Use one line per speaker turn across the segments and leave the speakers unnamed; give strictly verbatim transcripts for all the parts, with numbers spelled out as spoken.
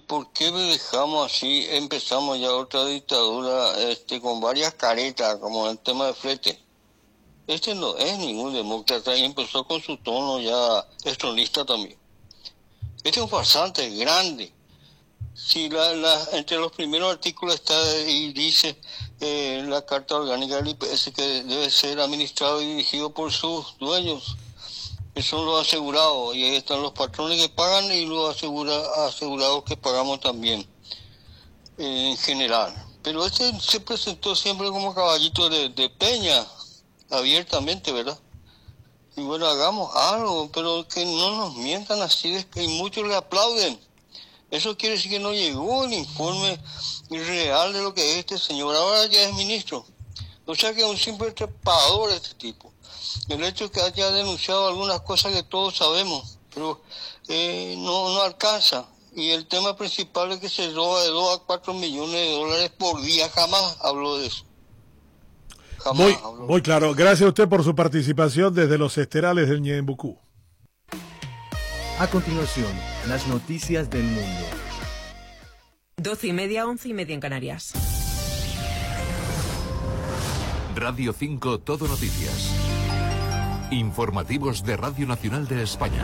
¿por qué dejamos así? Empezamos ya otra dictadura este, con varias caretas, como el tema de flete. Este no es ningún demócrata y empezó con su tono ya estronista también. Este es un farsante grande. Si la, la, entre los primeros artículos está y dice eh, la Carta Orgánica del I P S que debe ser administrado y dirigido por sus dueños. Son los asegurados, y ahí están los patrones que pagan y los asegura, asegurados que pagamos también, eh, en general. Pero este se presentó siempre como caballito de, de peña, abiertamente, ¿verdad? Y bueno, hagamos algo, pero que no nos mientan así, es que muchos le aplauden. Eso quiere decir que no llegó el informe real de lo que es este señor. Ahora ya es ministro. O sea que es un simple trepador este tipo. El hecho es que haya denunciado algunas cosas que todos sabemos, pero eh, no, no alcanza. Y el tema principal es que se roba de dos a cuatro millones de dólares por día. Jamás habló de eso. Jamás
muy,
habló.
Muy claro. Gracias a usted por su participación desde los esterales del Ñembucú.
A continuación, las noticias del mundo.
Doce y media, once y media en Canarias.
Radio cinco Todo Noticias. Informativos de Radio Nacional de España.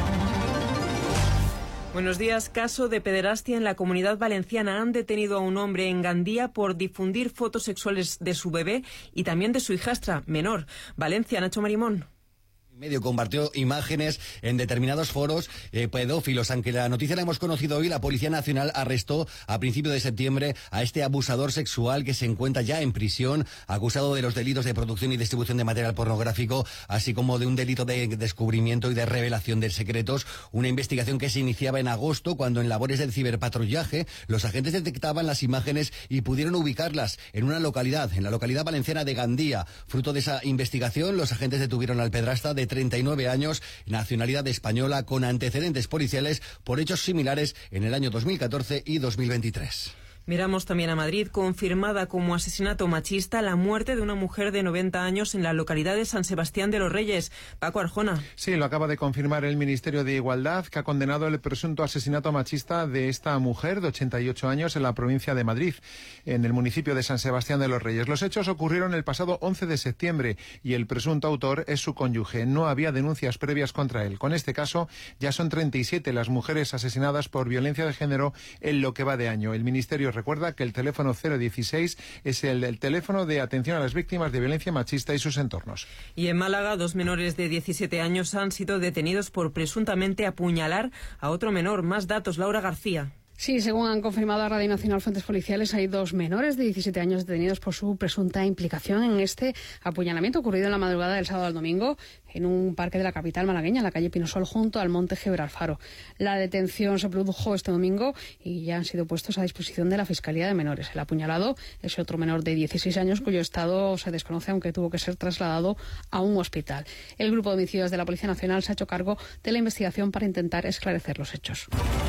Buenos días. Caso de pederastia en la Comunidad Valenciana. Han detenido a un hombre en Gandía por difundir fotos sexuales de su bebé y también de su hijastra menor. Valencia, Nacho Marimón.
Medio compartió imágenes en determinados foros eh, pedófilos. Aunque la noticia la hemos conocido hoy, la Policía Nacional arrestó a principios de septiembre a este abusador sexual que se encuentra ya en prisión, acusado de los delitos de producción y distribución de material pornográfico, así como de un delito de descubrimiento y de revelación de secretos. Una investigación que se iniciaba en agosto, cuando en labores del ciberpatrullaje los agentes detectaban las imágenes y pudieron ubicarlas en una localidad, en la localidad valenciana de Gandía. Fruto de esa investigación, los agentes detuvieron al pedrasta de treinta y nueve años, nacionalidad española, con antecedentes policiales por hechos similares en el año dos mil catorce y dos mil veintitrés.
Miramos también a Madrid, confirmada como asesinato machista la muerte de una mujer de noventa años en la localidad de San Sebastián de los Reyes. Paco Arjona.
Sí, lo acaba de confirmar el Ministerio de Igualdad, que ha condenado el presunto asesinato machista de esta mujer de ochenta y ocho años en la provincia de Madrid, en el municipio de San Sebastián de los Reyes. Los hechos ocurrieron el pasado once de septiembre y el presunto autor es su cónyuge. No había denuncias previas contra él. Con este caso, ya son treinta y siete las mujeres asesinadas por violencia de género en lo que va de año. El Ministerio recuerda que el teléfono cero dieciséis es el, el teléfono de atención a las víctimas de violencia machista y sus entornos.
Y en Málaga, dos menores de diecisiete años han sido detenidos por presuntamente apuñalar a otro menor. Más datos, Laura García.
Sí, según han confirmado a Radio Nacional fuentes policiales, hay dos menores de diecisiete años detenidos por su presunta implicación en este apuñalamiento ocurrido en la madrugada del sábado al domingo en un parque de la capital malagueña, en la calle Pinosol, junto al monte Gibralfaro. La detención se produjo este domingo y ya han sido puestos a disposición de la Fiscalía de Menores. El apuñalado es otro menor de dieciséis años cuyo estado se desconoce, aunque tuvo que ser trasladado a un hospital. El Grupo de Homicidios de la Policía Nacional se ha hecho cargo de la investigación para intentar esclarecer los hechos.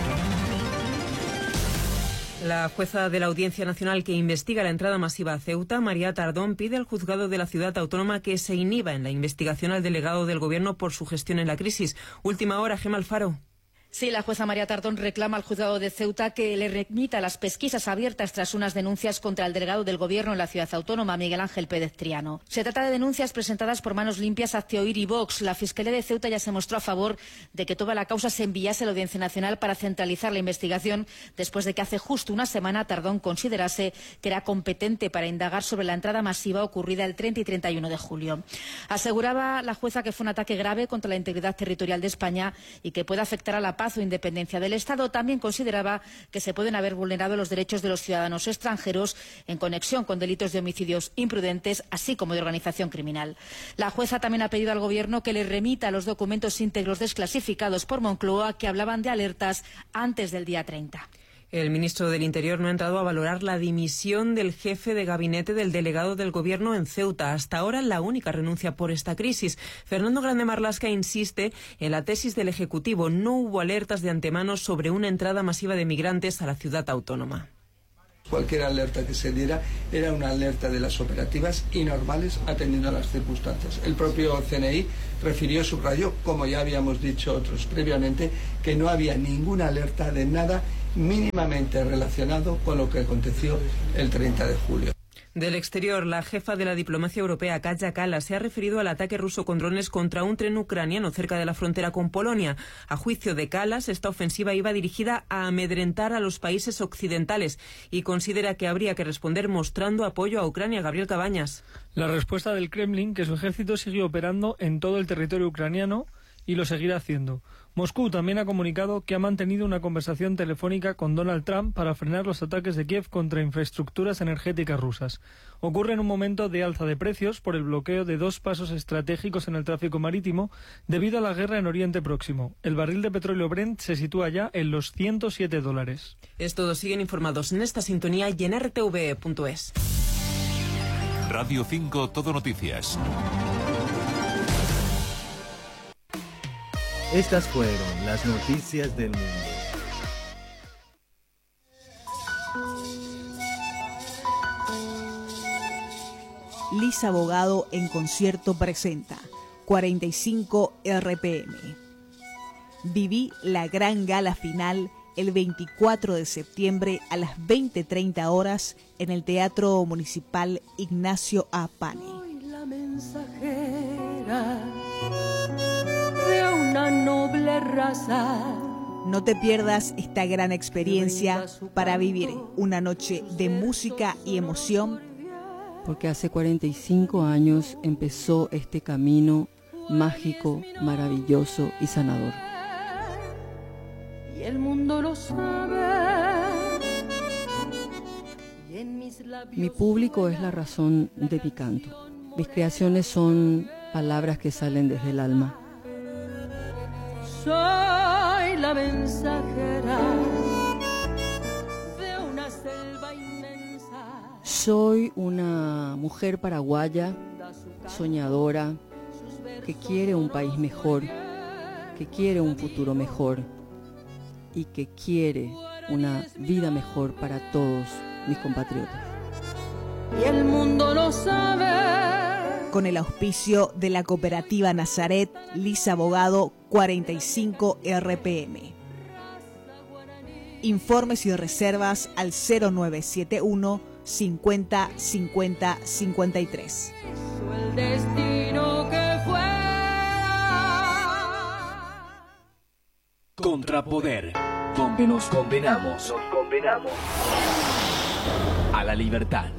La jueza de la Audiencia Nacional que investiga la entrada masiva a Ceuta, María Tardón, pide al juzgado de la ciudad autónoma que se inhiba en la investigación al delegado del Gobierno por su gestión en la crisis. Última hora, Gemma Alfaro.
Sí, la jueza María Tardón reclama al juzgado de Ceuta que le remita las pesquisas abiertas tras unas denuncias contra el delegado del Gobierno en la ciudad autónoma, Miguel Ángel Pérez Triano. Se trata de denuncias presentadas por Manos Limpias, Actioir y Vox. La Fiscalía de Ceuta ya se mostró a favor de que toda la causa se enviase a la Audiencia Nacional para centralizar la investigación, después de que hace justo una semana Tardón considerase que era competente para indagar sobre la entrada masiva ocurrida el treinta y treinta y uno de julio. Aseguraba la jueza que fue un ataque grave contra la integridad territorial de España y que puede afectar a la paz o independencia del Estado. También consideraba que se pueden haber vulnerado los derechos de los ciudadanos extranjeros en conexión con delitos de homicidios imprudentes, así como de organización criminal. La jueza también ha pedido al Gobierno que le remita los documentos íntegros desclasificados por Moncloa que hablaban de alertas antes del día treinta.
El ministro del Interior no ha entrado a valorar la dimisión del jefe de gabinete del delegado del Gobierno en Ceuta. Hasta ahora la única renuncia por esta crisis. Fernando Grande Marlaska insiste en la tesis del Ejecutivo. No hubo alertas de antemano sobre una entrada masiva de migrantes a la ciudad autónoma.
Cualquier alerta que se diera era una alerta de las operativas y normales atendiendo a las circunstancias. El propio C N I refirió, subrayó, como ya habíamos dicho otros previamente, que no había ninguna alerta de nada mínimamente relacionado con lo que aconteció el treinta de julio.
Del exterior, la jefa de la diplomacia europea, Kaja Kallas, se ha referido al ataque ruso con drones contra un tren ucraniano cerca de la frontera con Polonia. A juicio de Kallas, esta ofensiva iba dirigida a amedrentar a los países occidentales y considera que habría que responder mostrando apoyo a Ucrania. Gabriel Cabañas.
La respuesta del Kremlin, que su ejército sigue operando en todo el territorio ucraniano y lo seguirá haciendo. Moscú también ha comunicado que ha mantenido una conversación telefónica con Donald Trump para frenar los ataques de Kiev contra infraestructuras energéticas rusas. Ocurre en un momento de alza de precios por el bloqueo de dos pasos estratégicos en el tráfico marítimo debido a la guerra en Oriente Próximo. El barril de petróleo Brent se sitúa ya en los ciento siete dólares.
Es todo. Siguen informados en esta sintonía y en R T V punto es.
Radio cinco Todo Noticias.
Estas fueron las noticias del mundo.
Lisa Abogado en concierto presenta cuarenta y cinco R P M. Viví la gran gala final el veinticuatro de septiembre a las veinte treinta horas en el Teatro Municipal Ignacio A. Pane.
Soy la mensajera de una noble raza.
No te pierdas esta gran experiencia para vivir una noche de música y emoción.
Porque hace cuarenta y cinco años empezó este camino mágico, maravilloso y sanador.
Y el mundo lo sabe.
Mi público es la razón de mi canto. Mis creaciones son palabras que salen desde el alma.
Soy la mensajera de una selva inmensa.
Soy una mujer paraguaya, soñadora, que quiere un país mejor, que quiere un futuro mejor y que quiere una vida mejor para todos mis compatriotas.
Y el mundo lo sabe.
Con el auspicio de la cooperativa Nazaret, Lisa Abogado, cuarenta y cinco R P M. Informes y reservas al cero nueve siete uno cincuenta cincuenta cincuenta y tres.
El destino que fue.
Contrapoder, donde nos condenamos, nos condenamos a la libertad.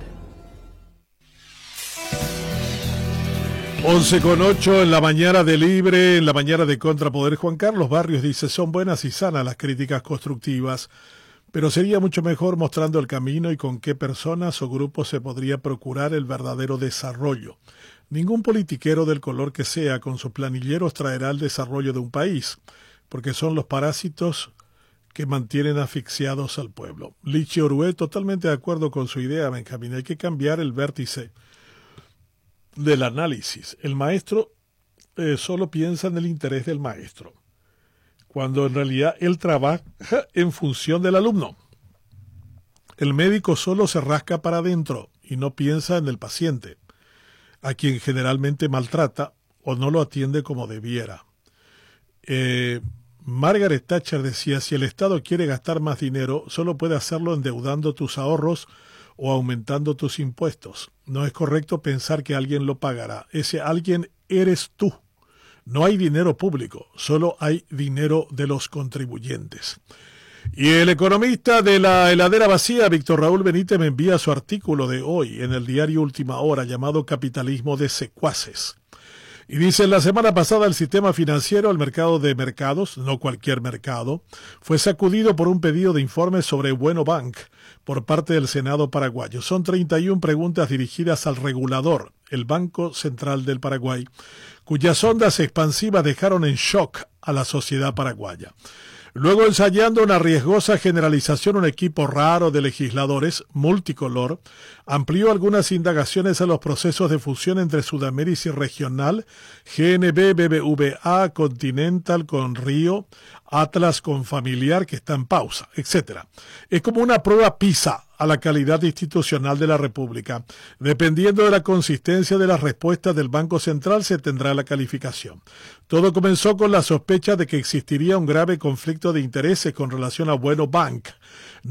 once con ocho en la mañana de Libre, en la mañana de Contrapoder. Juan Carlos Barrios dice, son buenas y sanas las críticas constructivas, pero sería mucho mejor mostrando el camino y con qué personas o grupos se podría procurar el verdadero desarrollo. Ningún politiquero del color que sea con sus planilleros traerá el desarrollo de un país, porque son los parásitos que mantienen asfixiados al pueblo. Lichi Orué, totalmente de acuerdo con su idea, Benjamín. Hay que cambiar el vértice del análisis. El maestro eh, solo piensa en el interés del maestro, cuando en realidad él trabaja en función del alumno. El médico solo se rasca para adentro y no piensa en el paciente, a quien generalmente maltrata o no lo atiende como debiera. Eh, Margaret Thatcher decía, si el Estado quiere gastar más dinero, solo puede hacerlo endeudando tus ahorros o aumentando tus impuestos. No es correcto pensar que alguien lo pagará. Ese alguien eres tú. No hay dinero público, solo hay dinero de los contribuyentes. Y el economista de la heladera vacía, Víctor Raúl Benítez, me envía su artículo de hoy en el diario Última Hora llamado Capitalismo de Secuaces. Y dice, la semana pasada el sistema financiero, el mercado de mercados, no cualquier mercado, fue sacudido por un pedido de informe sobre Bueno Bank por parte del Senado paraguayo. Son treinta y una preguntas dirigidas al regulador, el Banco Central del Paraguay, cuyas ondas expansivas dejaron en shock a la sociedad paraguaya. Luego, ensayando una riesgosa generalización, un equipo raro de legisladores, multicolor, amplió algunas indagaciones a los procesos de fusión entre Sudamérica y Regional, G N B, B B V A, Continental con Río, Atlas con Familiar, que está en pausa, etcétera. Es como una prueba PISA a la calidad institucional de la República. Dependiendo de la consistencia de las respuestas del Banco Central, se tendrá la calificación. Todo comenzó con la sospecha de que existiría un grave conflicto de intereses con relación a Bueno Bank.